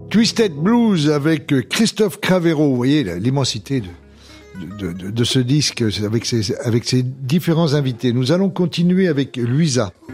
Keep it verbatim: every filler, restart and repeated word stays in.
Twisted Blues avec Christophe Cravero. Vous voyez l'immensité de, de, de, de ce disque avec ses, avec ses différents invités. Nous allons continuer avec Luisa.